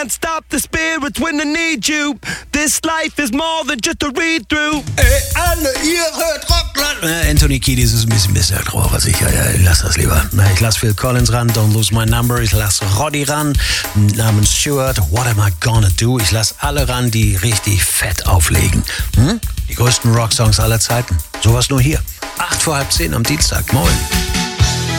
Can't stop the spirits when they need you. This life is more than just a read-through. Ey, alle, ihr hört Rockland. Anthony Kiedis ist ein bisschen drauf als ich. Ja, ich lass das lieber. Ich lass Phil Collins ran, Don't Lose My Number. Ich lass Roddy ran, namens Stewart, What Am I Gonna Do. Ich lass alle ran, die richtig fett auflegen. Die größten Rocksongs aller Zeiten. Sowas nur hier. 8:10 am Dienstag. Moin.